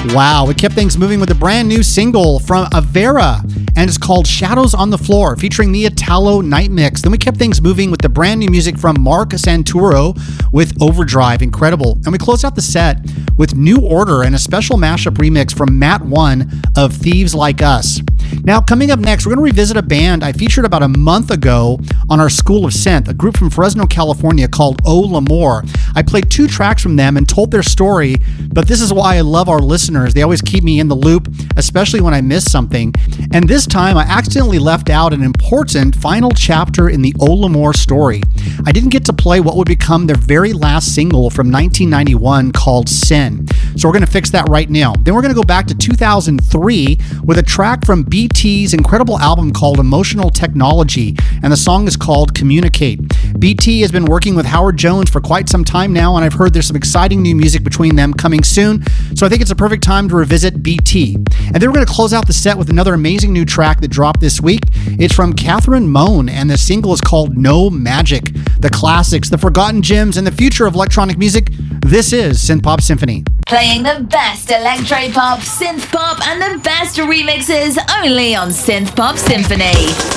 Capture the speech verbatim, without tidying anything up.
Wow, we kept things moving with a brand new single from Avera, and it's called Shadows on the Floor, featuring the Italo Night Mix. Then we kept things moving with the brand new music from Mark Santoro with Overdrive, incredible. And we closed out the set with New Order and a special mashup remix from Matt One of Thieves Like Us. Now, coming up next, we're going to revisit a band I featured about a month ago on our School of Synth, a group from Fresno, California called O L'Amour. I played two tracks from them and told their story, but this is why I love our listeners. They always keep me in the loop, especially when I miss something. And this time, I accidentally left out an important final chapter in the O L'Amour story. I didn't get to play what would become their very last single from nineteen ninety-one called Sin. So we're going to fix that right now. Then we're going to go back to two thousand three with a track from B T's incredible album called Emotional Technology, and the song is called Communicate. B T has been working with Howard Jones for quite some time now, and I've heard there's some exciting new music between them coming soon, so I think it's a perfect time to revisit B T. And then we're going to close out the set with another amazing new track that dropped this week. It's from Catherine Moan, and the single is called No Magic. The classics, the forgotten gems, and the future of electronic music. This is Synth Pop Symphony. Playing the best electro-pop, synth-pop, and the best remixes only on Synth Pop Symphony.